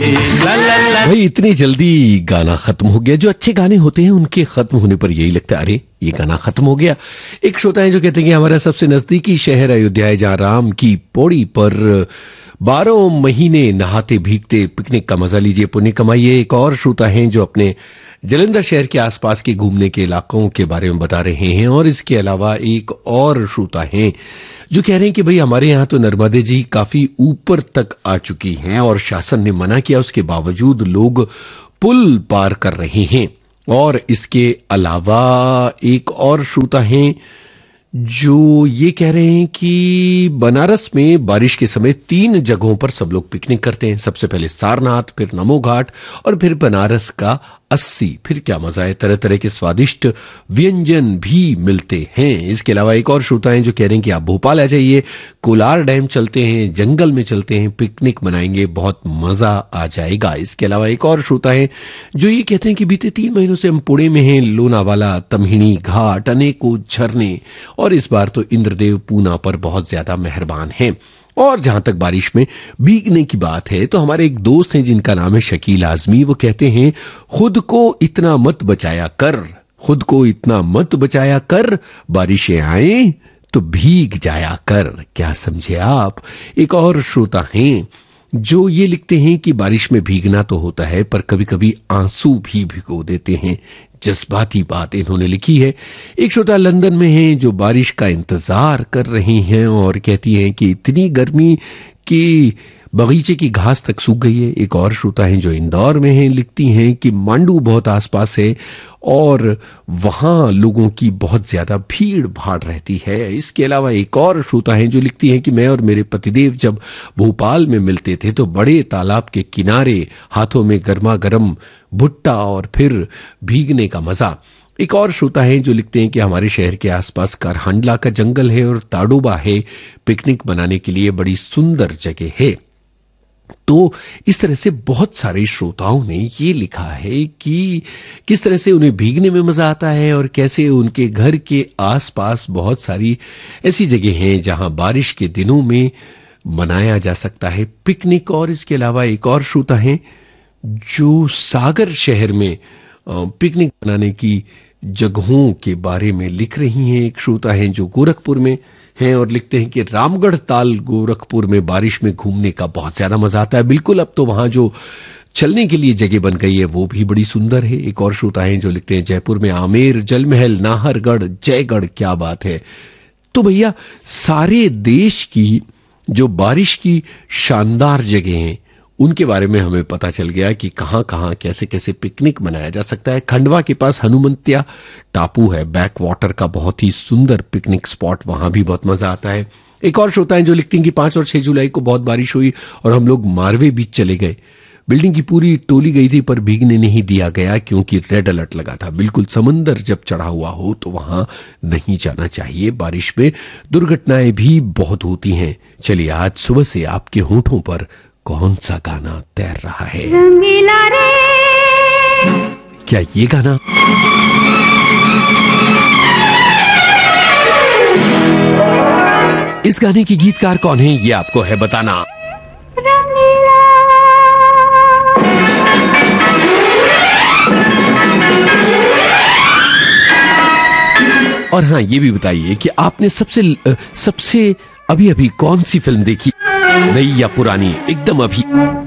भाई इतनी जल्दी गाना खत्म हो गया। जो अच्छे गाने होते हैं उनके खत्म होने पर यही लगता है अरे ये गाना खत्म हो गया। एक श्रोता है जो कहते हैं कि हमारा सबसे नजदीकी शहर अयोध्या है, जहां राम की पौड़ी पर 12 महीने नहाते भीगते पिकनिक का मजा लीजिए, पुण्य कमाइए। एक और श्रोता हैं जो अपने जलंधर शहर के आसपास के घूमने के इलाकों के बारे में बता रहे हैं। और इसके अलावा एक और श्रोता हैं जो कह रहे हैं कि भाई हमारे यहाँ तो नर्मदे जी काफी ऊपर तक आ चुकी हैं और शासन ने मना किया, उसके बावजूद लोग पुल पार कर रहे हैं। और इसके अलावा एक और श्रोता हैं जो ये कह रहे हैं कि बनारस में बारिश के समय 3 जगहों पर सब लोग पिकनिक करते हैं। सबसे पहले सारनाथ, फिर नमो घाट और फिर बनारस का 80। फिर क्या मजा है, तरह तरह के स्वादिष्ट व्यंजन भी मिलते हैं। इसके अलावा एक और श्रोता हैं जो कह रहे हैं कि आप भोपाल आ जाइए, कोलार डैम चलते हैं, जंगल में चलते हैं, पिकनिक मनाएंगे, बहुत मजा आ जाएगा। इसके अलावा एक और श्रोता है जो ये कहते हैं कि बीते 3 महीनों से हम पुणे में हैं, लोनावाला, तमहिणी घाट, अनेकों झरने, और इस बार तो इंद्रदेव पूना पर बहुत ज्यादा मेहरबान हैं। और जहां तक बारिश में भीगने की बात है तो हमारे एक दोस्त हैं जिनका नाम है शकील आजमी, वो कहते हैं खुद को इतना मत बचाया कर, खुद को इतना मत बचाया कर, बारिशें आए तो भीग जाया कर। क्या समझे आप। एक और श्रोता हैं जो ये लिखते हैं कि बारिश में भीगना तो होता है पर कभी कभी आंसू भी भिगो देते हैं। जज्बाती बात इन्होंने लिखी है। एक श्रोता लंदन में है जो बारिश का इंतजार कर रही हैं और कहती हैं कि इतनी गर्मी कि बगीचे की घास तक सूख गई है। एक और श्रोता हैं जो इंदौर में हैं, लिखती हैं कि मांडू बहुत आसपास है और वहां लोगों की बहुत ज्यादा भीड़ भाड़ रहती है। इसके अलावा एक और श्रोता हैं जो लिखती हैं कि मैं और मेरे पतिदेव जब भोपाल में मिलते थे तो बड़े तालाब के किनारे हाथों में गर्मा गर्म भुट्टा और फिर भीगने का मजा। एक और श्रोता हैं जो लिखते हैं कि हमारे शहर के आसपास कारहांडला का जंगल है और ताडोबा है, पिकनिक बनाने के लिए बड़ी सुंदर जगह है। तो इस तरह से बहुत सारे श्रोताओं ने ये लिखा है कि किस तरह से उन्हें भीगने में मजा आता है और कैसे उनके घर के आसपास बहुत सारी ऐसी जगह हैं जहां बारिश के दिनों में मनाया जा सकता है पिकनिक। और इसके अलावा एक और श्रोता हैं जो सागर शहर में पिकनिक बनाने की जगहों के बारे में लिख रही हैं। एक श्रोता हैं जो गोरखपुर में हैं और लिखते हैं कि रामगढ़ ताल गोरखपुर में बारिश में घूमने का बहुत ज्यादा मजा आता है। बिल्कुल, अब तो वहां जो चलने के लिए जगह बन गई है वो भी बड़ी सुंदर है। एक और श्रोता हैं जो लिखते हैं जयपुर में आमेर, जलमहल, नाहरगढ़, जयगढ़, क्या बात है। तो भैया सारे देश की जो बारिश की शानदार जगह हैं उनके बारे में हमें पता चल गया कि कहां कहां कैसे कैसे पिकनिक मनाया जा सकता है। खंडवा के पास हनुमंतिया टापू है, बैक वाटर का बहुत ही सुंदर पिकनिक स्पॉट, वहां भी बहुत मजा आता है। एक और श्रोता हैं जो लिखते हैं कि 5 और 6 जुलाई को बहुत बारिश हुई और हम लोग मारवे बीच चले गए। बिल्डिंग की पूरी टोली गई थी पर भीगने नहीं दिया गया क्योंकि रेड अलर्ट लगा था। बिल्कुल, समंदर जब चढ़ा हुआ हो तो वहां नहीं जाना चाहिए। बारिश में दुर्घटनाएं भी बहुत होती हैं। चलिए आज सुबह से आपके होठों पर कौन सा गाना तैर रहा है? रंगीला रे। क्या ये गाना? इस गाने की गीतकार कौन है ये आपको है बताना। रंगीला। और हाँ, ये भी बताइए कि आपने सबसे अभी अभी कौन सी फिल्म देखी, नई या पुरानी? एकदम अभी।